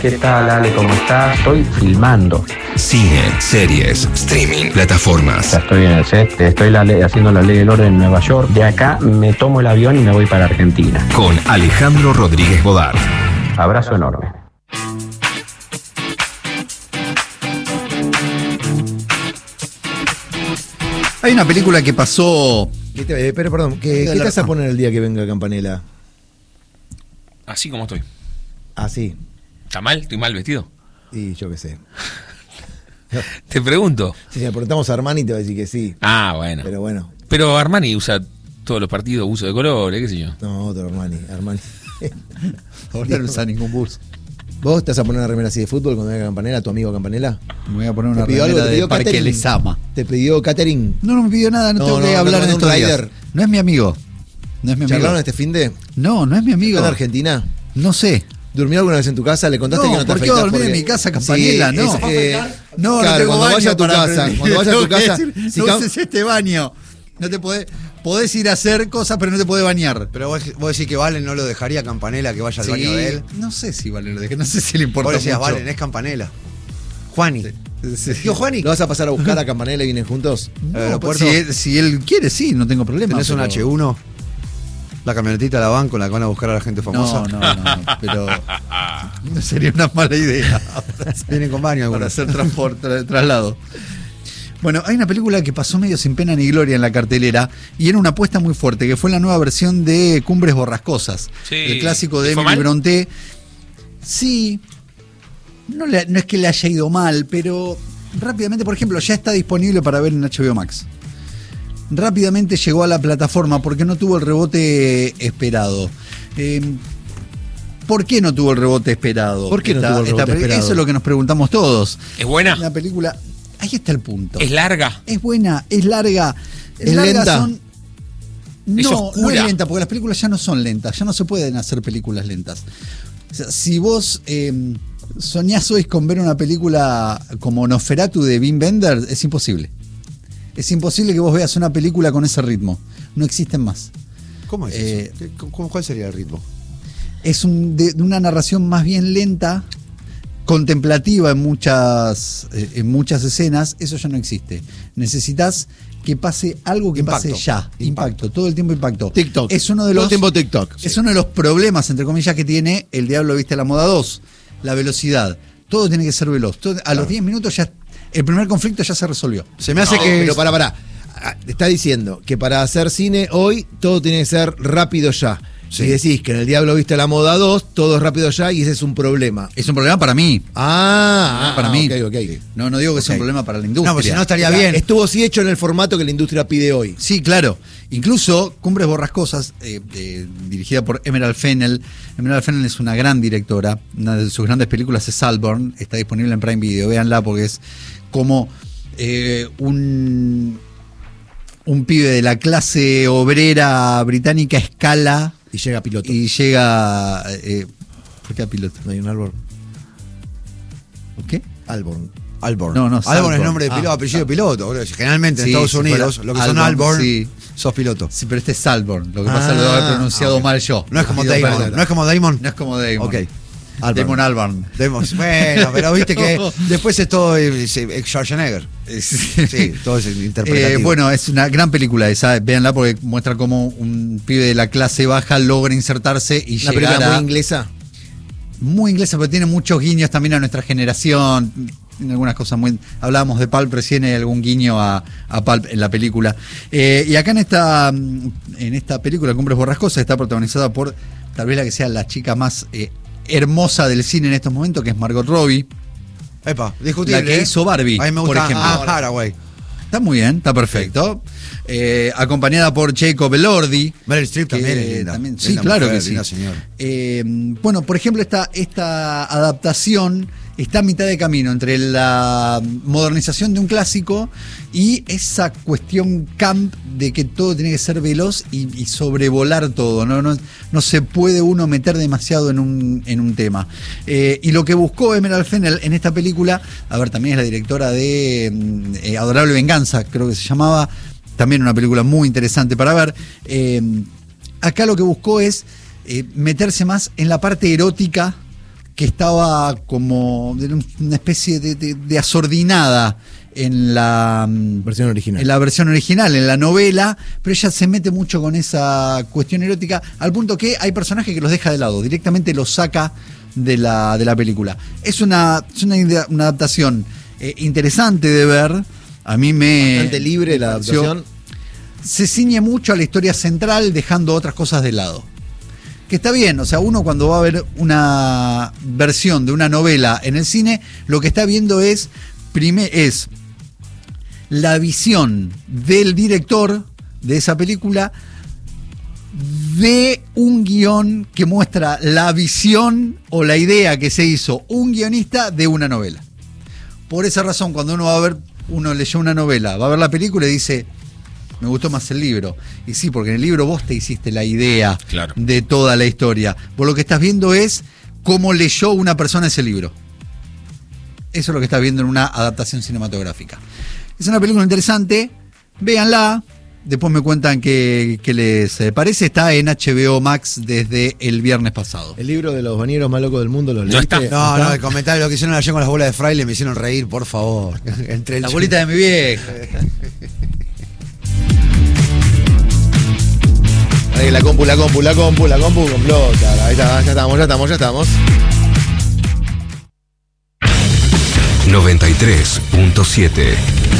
¿Qué tal, Ale? ¿Cómo estás? Estoy filmando. Cine, series, streaming, plataformas. Ya estoy en el set, haciendo la ley del orden en Nueva York. De acá me tomo el avión y me voy para Argentina. Con Alejandro Rodríguez Bodart. Abrazo enorme. Hay una película que pasó. Pero perdón, ¿qué te vas a poner el día que venga Campanella? Así como estoy. Así. ¿Está mal? ¿Estoy mal vestido? Y yo qué sé. Te pregunto. Si le preguntamos a Armani te va a decir que sí. Ah, bueno. Pero bueno. Pero Armani usa todos los partidos, uso de colores, qué sé yo. No, otro Armani. Ahora no usa ningún bus. ¿Vos te vas a poner una remera así de fútbol cuando venga Campanella, tu amigo Campanella? Me voy a poner una ¿Te pidió remera algo? ¿Te de pidió Parque catering? Lesama. ¿Te pidió catering? No me pidió nada, no tengo que hablar en estos días. No es mi amigo. No es mi amigo. ¿Charlaron este fin de? No es mi amigo. ¿Está en Argentina? No sé. ¿Durmió alguna vez en tu casa? ¿Le contaste que no te ¿por qué afeitás? dormir en mi casa, Campanella? Sí, no. No claro, tengo cuando baño vaya a tu para casa. aprender. Cuando vaya a tu casa. No uses este baño. No te podés ir a hacer cosas, pero no te podés bañar. Pero vos decís que Valen no lo dejaría a Campanella que vaya al baño de él. No sé si Valen lo deja, no sé si le importa. Vos decías, mucho. Valen, es Campanella. Juani. Sí. Tío Juani. ¿Lo vas a pasar a buscar a Campanella y vienen juntos? No, si él quiere, sí, no tengo problema. ¿Tenés un H1? La camionetita de la van con la que van a buscar a la gente famosa. No, pero no sería una mala idea. Vienen con baño Para algunos. hacer traslado. Bueno, hay una película que pasó medio sin pena ni gloria en la cartelera y era una apuesta muy fuerte, que fue la nueva versión de Cumbres Borrascosas. Sí. El clásico de ¿Fue Emily mal? Brontë. Sí, no es que le haya ido mal, pero rápidamente, por ejemplo, ya está disponible para ver en HBO Max. Rápidamente llegó a la plataforma porque no tuvo el rebote esperado. ¿Por qué no tuvo el rebote esperado? ¿Por qué no tuvo el rebote esperado? Eso es lo que nos preguntamos todos. ¿Es buena? Una película. Ahí está el punto. ¿Es larga? Es buena, es larga. ¿Es largas lenta? Es No oscura. es lenta, porque las películas ya no son lentas, ya no se pueden hacer películas lentas. O sea, si vos soñás hoy con ver una película como Nosferatu de Wim Wenders, es imposible. Es imposible que vos veas una película con ese ritmo. No existen más. ¿Cómo es eso? ¿Cuál sería el ritmo? Es de una narración más bien lenta, contemplativa en muchas escenas. Eso ya no existe. Necesitas que pase algo que Impacto. pase ya. Impacto, todo el tiempo impacto. TikTok. Es uno de Todo los el tiempo TikTok. Es uno de los problemas, entre comillas, que tiene El Diablo Viste a la Moda 2. La velocidad. Todo tiene que ser veloz. A los 10 minutos ya el primer conflicto ya se resolvió. Se me hace que. Pero pará. Te está diciendo que para hacer cine hoy todo tiene que ser rápido ya. Sí. Si decís que en El Diablo Viste la Moda 2, todo es rápido ya y ese es un problema. Es un problema para mí. Para mí. Ok. No digo que sea un problema para la industria. No, porque si no estaría O sea, bien. Estuvo sí hecho en el formato que la industria pide hoy. Sí, claro. Incluso Cumbres Borrascosas, dirigida por Emerald Fennell. Emerald Fennell es una gran directora. Una de sus grandes películas es Saltburn. Está disponible en Prime Video. Véanla porque es como un pibe de la clase obrera británica escala Y llega piloto. y llega... ¿Por qué a piloto? No hay un Alborn. ¿Qué? Alborn. Alborn. No, Alborn Saltburn. es nombre de piloto, apellido de piloto. Boludo. Generalmente en Sí, Estados si Unidos, fuera lo que son Alborn, Alborn, sí. sos piloto. Sí, pero este es Saltburn. Lo que pasa es que lo haber pronunciado mal yo. No es como Pido Damon. perdón. No es como Damon. No es como Damon. Ok. Damon Albarn. Bueno, pero viste que después es todo Schwarzenegger. Sí, todo es interpretativo. Bueno, es una gran película esa. Véanla porque muestra cómo un pibe de la clase baja logra insertarse y Una llegar película a... muy inglesa. Muy inglesa, pero tiene muchos guiños también a nuestra generación. Tiene algunas cosas muy... Hablábamos de Pulp recién, hay algún guiño a Pulp en la película. Y acá en esta película, Cumbres Borrascosas, está protagonizada por tal vez la que sea la chica más hermosa del cine en estos momentos, que es Margot Robbie. Epa, discutible. La que hizo Barbie, A mí me por gusta ejemplo. Haraway. Está muy bien, está perfecto. Acompañada por Jacob Elordi. Meryl Streep que también es linda. también- sí, Linda claro mujer, que sí. linda señora. Bueno, por ejemplo, esta adaptación está a mitad de camino entre la modernización de un clásico y esa cuestión camp de que todo tiene que ser veloz y sobrevolar todo. No se puede uno meter demasiado en un tema. Y lo que buscó Emerald Fennell en esta película, a ver, también es la directora de Adorable Venganza, creo que se llamaba, también una película muy interesante para ver. Acá lo que buscó es meterse más en la parte erótica que estaba como una especie de asordinada en la Versión original. En la versión original, en la novela, pero ella se mete mucho con esa cuestión erótica, al punto que hay personajes que los deja de lado, directamente los saca de la película. Es una adaptación interesante de ver. A mí Bastante libre la adaptación. Se ciñe mucho a la historia central, dejando otras cosas de lado. Que está bien, o sea, uno cuando va a ver una versión de una novela en el cine, lo que está viendo es la visión del director de esa película de un guión que muestra la visión o la idea que se hizo un guionista de una novela. Por esa razón, cuando uno leyó una novela, va a ver la película y dice, me gustó más el libro. Y sí, porque en el libro vos te hiciste la idea de toda la historia. Vos lo que estás viendo es cómo leyó una persona ese libro. Eso es lo que estás viendo en una adaptación cinematográfica. Es una película interesante, véanla, después me cuentan qué les parece. Está en HBO Max desde el viernes pasado. El libro de los bañeros más locos del mundo, ¿lo No leíste? está. No, el comentario, lo que hicieron ayer con las bolas de fraile me hicieron reír, por favor. Entre La bolita de mi vieja. Ahí la compu complota. Ahí está, ya estamos. 93.7